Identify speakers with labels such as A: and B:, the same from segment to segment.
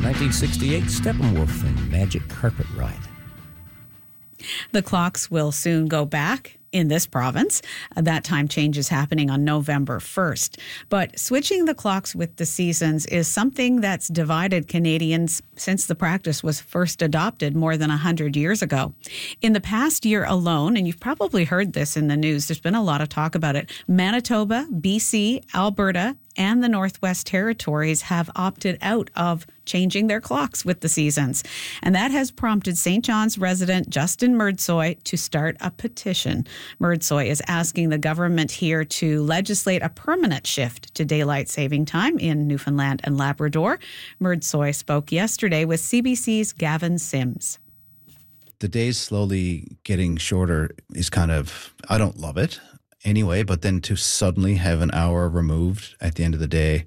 A: 1968, Steppenwolf and Magic Carpet Ride.
B: The clocks will soon go back in this province. That time change is happening on November 1st. But switching the clocks with the seasons is something that's divided Canadians since the practice was first adopted more than 100 years ago. In the past year alone, and you've probably heard this in the news, there's been a lot of talk about it, Manitoba, BC, Alberta, and the Northwest Territories have opted out of changing their clocks with the seasons. And that has prompted St. John's resident Justin Murdsoy to start a petition. Murdsoy is asking the government here to legislate a permanent shift to daylight saving time in Newfoundland and Labrador. Murdsoy spoke yesterday with CBC's Gavin Sims.
C: The days slowly getting shorter is kind of, I don't love it anyway, but then to suddenly have an hour removed at the end of the day,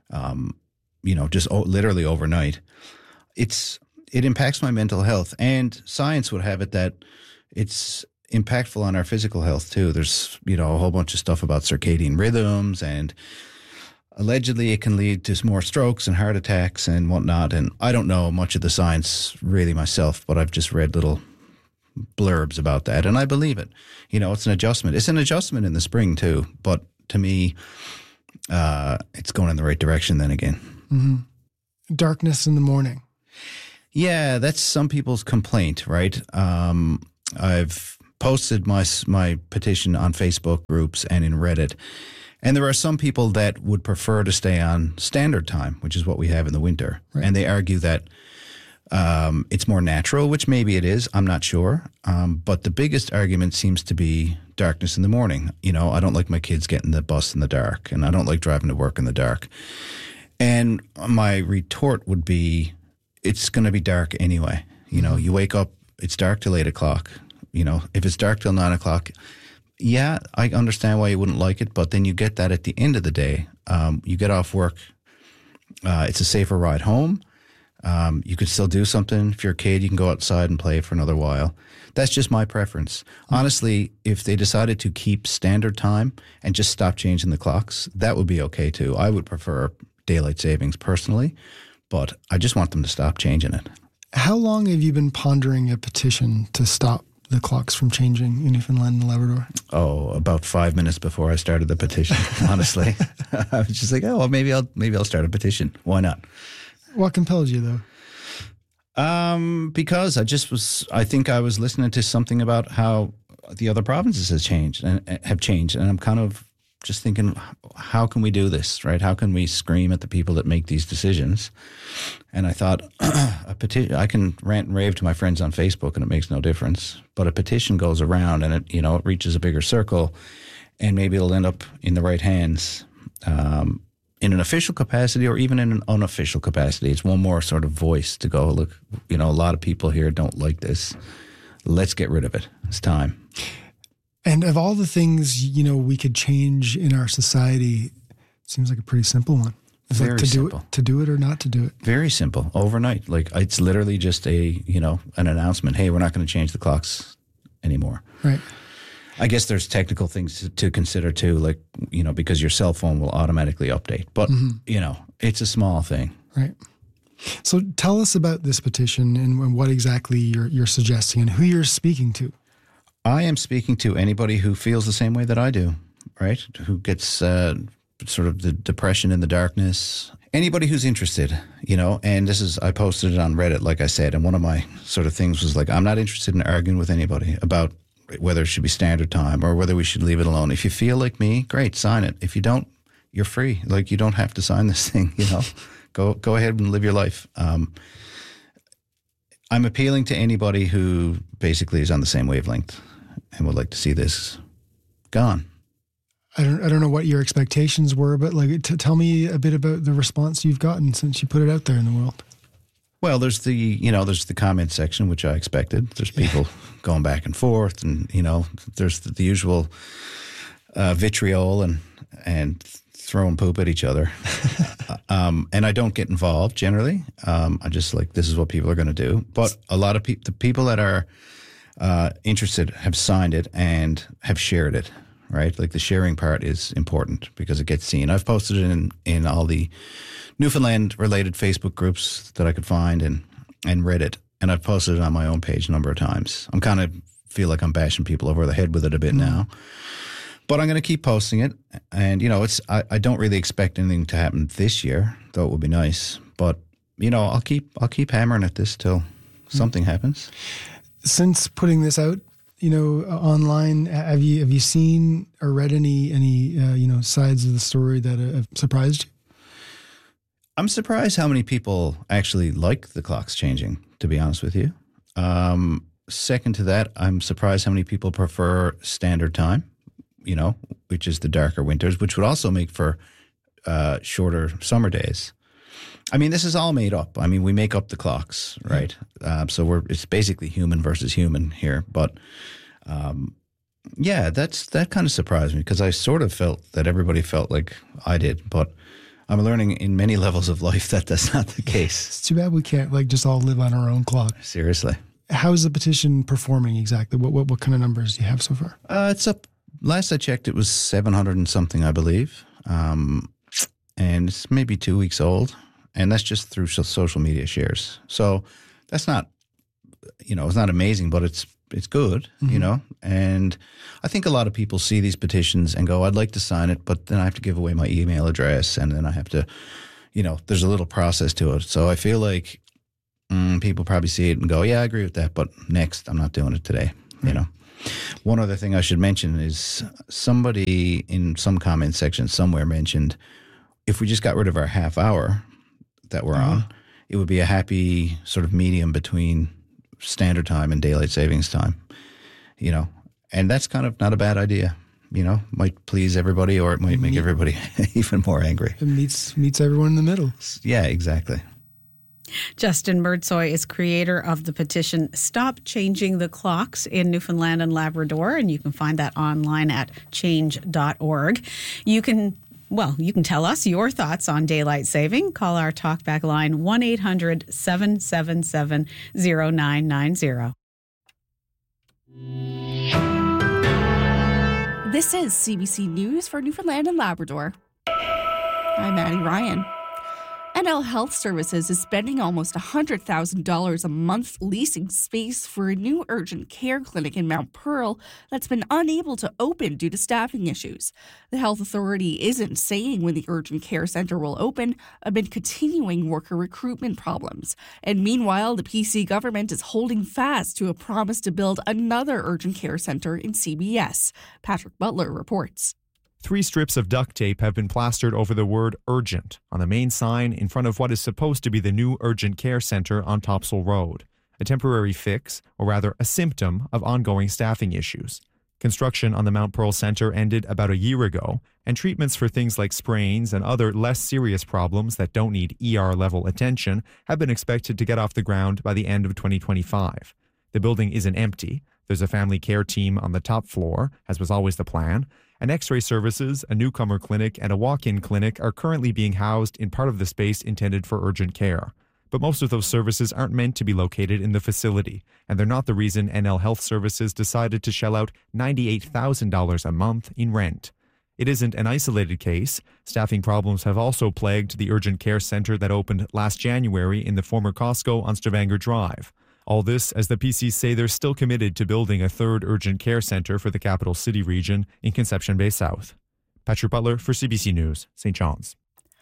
C: just literally overnight, it impacts my mental health. And science would have it that it's impactful on our physical health too. There's, a whole bunch of stuff about circadian rhythms, and allegedly it can lead to more strokes and heart attacks and whatnot. And I don't know much of the science really myself, but I've just read little blurbs about that, and I believe it. It's an adjustment. It's an adjustment in the spring too, but to me, it's going in the right direction then again.
D: Mm-hmm. Darkness in the morning.
C: Yeah, that's some people's complaint, right? I've posted my petition on Facebook groups and in Reddit, and there are some people that would prefer to stay on standard time, which is what we have in the winter, right. And they argue that it's more natural, which maybe it is. I'm not sure. But the biggest argument seems to be darkness in the morning. I don't like my kids getting the bus in the dark, and I don't like driving to work in the dark. And my retort would be, it's going to be dark anyway. You wake up, it's dark till 8 o'clock. If it's dark till 9 o'clock, yeah, I understand why you wouldn't like it, but then you get that at the end of the day. You get off work. It's a safer ride home. You could still do something. If you're a kid, you can go outside and play for another while. That's just my preference. Honestly, if they decided to keep standard time and just stop changing the clocks, that would be okay too. I would prefer daylight savings personally, but I just want them to stop changing it.
D: How long have you been pondering a petition to stop the clocks from changing in Newfoundland and Labrador?
C: Oh, about 5 minutes before I started the petition, honestly. I was just like, maybe I'll start a petition. Why not?
D: What compelled you, though?
C: Because I think I was listening to something about how the other provinces have changed, and I'm kind of just thinking, how can we do this, right? How can we scream at the people that make these decisions? And I thought, a petition, I can rant and rave to my friends on Facebook and it makes no difference, but a petition goes around and it reaches a bigger circle, and maybe it'll end up in the right hands, in an official capacity or even in an unofficial capacity. It's one more sort of voice to go, look, a lot of people here don't like this. Let's get rid of it. It's time.
D: And of all the things, we could change in our society, it seems like a pretty simple one. It's
C: Very simple.
D: To do it or not to do it.
C: Very simple. Overnight. Like, it's literally just an announcement. Hey, we're not going to change the clocks anymore.
D: Right.
C: I guess there's technical things to consider too, like, because your cell phone will automatically update. But, it's a small thing.
D: Right. So tell us about this petition and what exactly you're suggesting and who you're speaking to.
C: I am speaking to anybody who feels the same way that I do, right? Who gets sort of the depression and the darkness. Anybody who's interested, and I posted it on Reddit, like I said, and one of my sort of things was like, I'm not interested in arguing with anybody about whether it should be standard time or whether we should leave it alone. If you feel like me, great, sign it. If you don't, you're free. Like, you don't have to sign this thing, Go ahead and live your life. I'm appealing to anybody who basically is on the same wavelength and would like to see this gone.
D: I don't know what your expectations were, but tell me a bit about the response you've gotten since you put it out there in the world.
C: Well, there's the comment section, which I expected. There's people going back and forth, and there's the usual vitriol and throwing poop at each other. And I don't get involved generally. I just this is what people are going to do. But a lot of the people that are interested have signed it and have shared it, right? Like the sharing part is important because it gets seen. I've posted it in all the Newfoundland-related Facebook groups that I could find and Reddit, and I've posted it on my own page a number of times. I'm kind of feel like I'm bashing people over the head with it a bit now. But I'm going to keep posting it. And, I don't really expect anything to happen this year, though it would be nice. But, I'll keep hammering at this till something happens.
D: Since putting this out, online, have you seen or read any sides of the story that have surprised you?
C: I'm surprised how many people actually like the clocks changing, to be honest with you. Second to that, I'm surprised how many people prefer standard time, which is the darker winters, which would also make for shorter summer days. I mean, this is all made up. I mean, we make up the clocks, right? So it's basically human versus human here. But that kind of surprised me because I sort of felt that everybody felt like I did, but I'm learning in many levels of life that that's not the case.
D: It's too bad we can't just all live on our own clock.
C: Seriously. How's
D: the petition performing exactly? What kind of numbers do you have so far?
C: It's up. Last I checked, it was 700 and something, I believe. And it's maybe 2 weeks old. And that's just through social media shares. So that's not, it's not amazing, but it's good, And I think a lot of people see these petitions and go, I'd like to sign it, but then I have to give away my email address. And then I have to, there's a little process to it. So I feel like people probably see it and go, yeah, I agree with that, but next, I'm not doing it today, One other thing I should mention is somebody in some comment section somewhere mentioned if we just got rid of our half hour that we're on, it would be a happy sort of medium between standard time and daylight savings time, and that's kind of not a bad idea. Might please everybody or it might make everybody even more angry.
D: It meets everyone in the middle.
C: Yeah, exactly.
B: Justin Murdsoy is creator of the petition Stop Changing the Clocks in Newfoundland and Labrador, and you can find that online at change.org. You can tell us your thoughts on daylight saving. Call our talkback line 1-800-777-0990.
E: This is CBC News for Newfoundland and Labrador. I'm Maddie Ryan. NL Health Services is spending almost $100,000 a month leasing space for a new urgent care clinic in Mount Pearl that's been unable to open due to staffing issues. The health authority isn't saying when the urgent care center will open amid continuing worker recruitment problems. And meanwhile, the PC government is holding fast to a promise to build another urgent care center in CBS. Patrick Butler reports.
F: 3 strips of duct tape have been plastered over the word urgent on the main sign in front of what is supposed to be the new urgent care center on Topsail Road, a temporary fix, or rather a symptom of ongoing staffing issues. Construction on the Mount Pearl Center ended about a year ago, and treatments for things like sprains and other less serious problems that don't need ER-level attention have been expected to get off the ground by the end of 2025. The building isn't empty. There's a family care team on the top floor, as was always the plan, and X-ray services, a newcomer clinic, and a walk-in clinic are currently being housed in part of the space intended for urgent care. But most of those services aren't meant to be located in the facility, and they're not the reason NL Health Services decided to shell out $98,000 a month in rent. It isn't an isolated case. Staffing problems have also plagued the urgent care center that opened last January in the former Costco on Stavanger Drive. All this as the PCs say they're still committed to building a third urgent care center for the capital city region in Conception Bay South. Patrick Butler for CBC News, St. John's.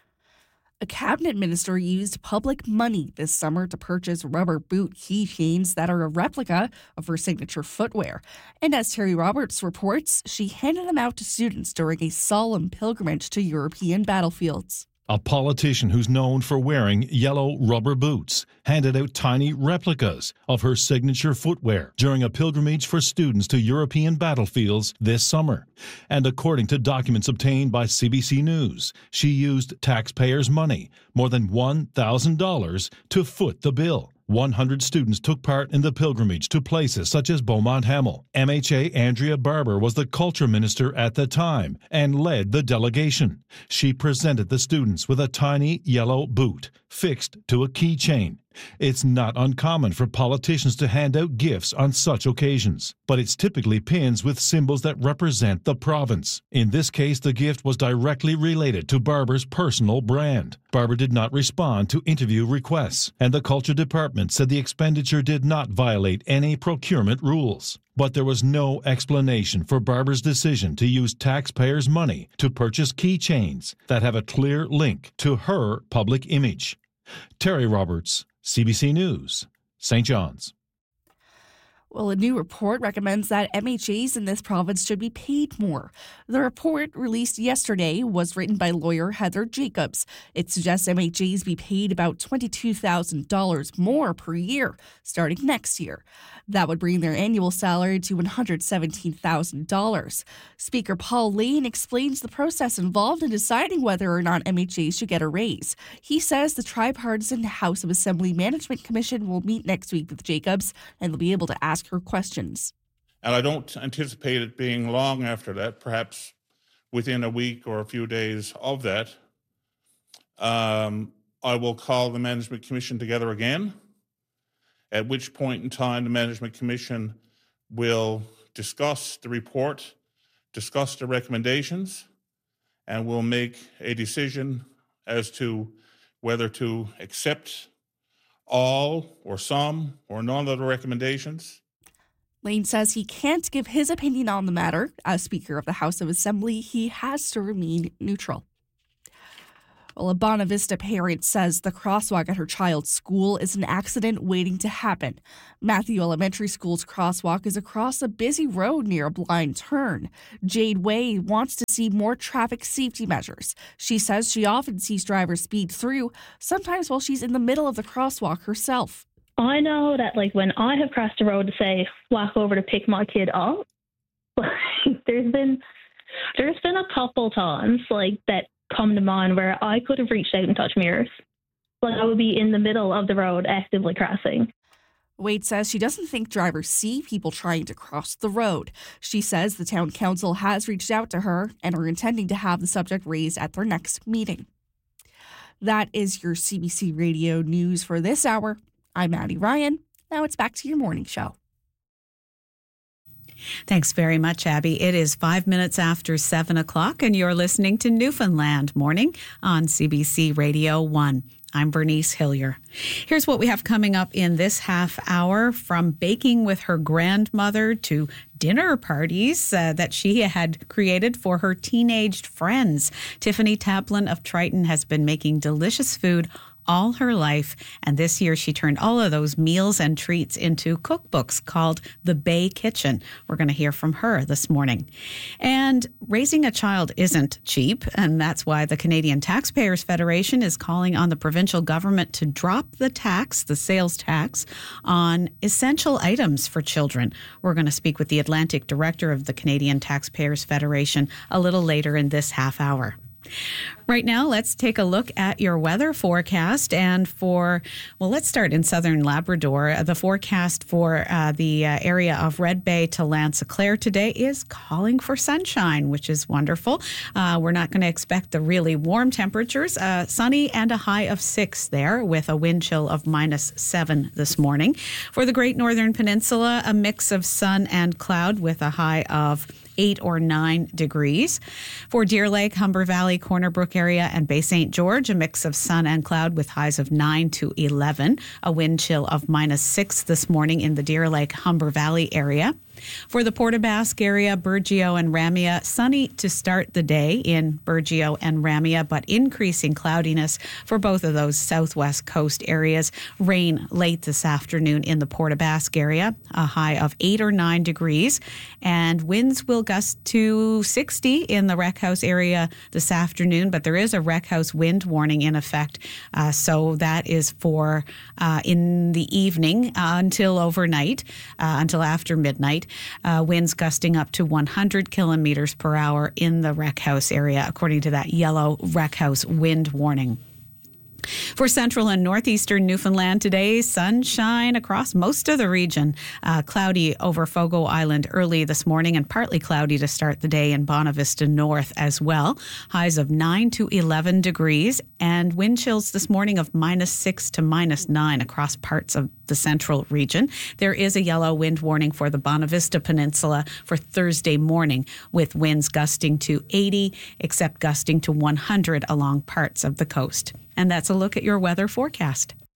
E: A cabinet minister used public money this summer to purchase rubber boot keychains that are a replica of her signature footwear. And as Terry Roberts reports, she handed them out to students during a solemn pilgrimage to European battlefields.
G: A politician who's known for wearing yellow rubber boots handed out tiny replicas of her signature footwear during a pilgrimage for students to European battlefields this summer. And according to documents obtained by CBC News, she used taxpayers' money, more than $1,000, to foot the bill. 100 students took part in the pilgrimage to places such as Beaumont Hamel. MHA Andrea Barber was the culture minister at the time and led the delegation. She presented the students with a tiny yellow boot fixed to a keychain. It's not uncommon for politicians to hand out gifts on such occasions, but it's typically pins with symbols that represent the province. In this case, the gift was directly related to Barber's personal brand. Barber did not respond to interview requests, and the Culture Department said the expenditure did not violate any procurement rules. But there was no explanation for Barber's decision to use taxpayers' money to purchase keychains that have a clear link to her public image. Terry Roberts, CBC News, St. John's.
E: Well, a new report recommends that MHAs in this province should be paid more. The report, released yesterday, was written by lawyer Heather Jacobs. It suggests MHAs be paid about $22,000 more per year, starting next year. That would bring their annual salary to $117,000. Speaker Paul Lane explains the process involved in deciding whether or not MHAs should get a raise. He says the tripartisan House of Assembly Management Commission will meet next week with Jacobs, and they'll be able to ask her questions.
H: And I don't anticipate it being long after that, perhaps within a week or a few days of that. I will call the Management Commission together again, at which point in time the Management Commission will discuss the report, discuss the recommendations, and will make a decision as to whether to accept all or some or none of the recommendations.
E: Lane says he can't give his opinion on the matter. As Speaker of the House of Assembly, he has to remain neutral. Well, a Bonavista parent says the crosswalk at her child's school is an accident waiting to happen. Matthew Elementary School's crosswalk is across a busy road near a blind turn. Jade Way wants to see more traffic safety measures. She says she often sees drivers speed through, sometimes while she's in the middle of the crosswalk herself.
I: I know that, when I have crossed the road to say walk over to pick my kid up, there's been a couple times that come to mind where I could have reached out and touched mirrors. I would be in the middle of the road actively crossing.
E: Wade says she doesn't think drivers see people trying to cross the road. She says the town council has reached out to her and are intending to have the subject raised at their next meeting. That is your CBC Radio News for this hour. I'm Maddie Ryan. Now it's back to your morning show.
B: Thanks very much, Abby. It is 5 minutes after 7 o'clock, and you're listening to Newfoundland Morning on CBC Radio 1. I'm Bernice Hillier. Here's what we have coming up in this half hour, from baking with her grandmother to dinner parties that she had created for her teenaged friends. Tiffany Taplin of Triton has been making delicious food all her life, and this year she turned all of those meals and treats into cookbooks called The Bay Kitchen. We're going to hear from her this morning. And raising a child isn't cheap, and that's why the Canadian Taxpayers Federation is calling on the provincial government to drop the sales tax on essential items for children. We're going to speak with the Atlantic Director of the Canadian Taxpayers Federation a little later in this half hour. Right now, let's take a look at your weather forecast. And let's start in southern Labrador. The forecast for the area of Red Bay to Lanse-Claire today is calling for sunshine, which is wonderful. We're not going to expect the really warm temperatures. Sunny and a high of 6 there, with a wind chill of -7 this morning. For the Great Northern Peninsula, a mix of sun and cloud with a high of 8 or 9 degrees. For Deer Lake, Humber Valley, Corner Brook area, and Bay St. George, a mix of sun and cloud with highs of 9 to 11. A wind chill of -6 this morning in the Deer Lake, Humber Valley area. For the Port aux Basques area, Burgeo and Ramea, sunny to start the day in Burgeo and Ramea, but increasing cloudiness for both of those southwest coast areas. Rain late this afternoon in the Port aux Basques area, a high of 8 or 9 degrees, and winds will gust to 60 in the Wreck House area this afternoon, but there is a Wreck House wind warning in effect, so that is for in the evening until overnight, until after midnight. Winds gusting up to 100 kilometers per hour in the Wreck House area, according to that yellow Wreck House wind warning. For central and northeastern Newfoundland today, sunshine across most of the region. Cloudy over Fogo Island early this morning and partly cloudy to start the day in Bonavista North as well. Highs of 9 to 11 degrees and wind chills this morning of -6 to -9 across parts of the central region. There is a yellow wind warning for the Bonavista Peninsula for Thursday morning with winds gusting to 80, except gusting to 100 along parts of the coast. And that's a look at your weather forecast.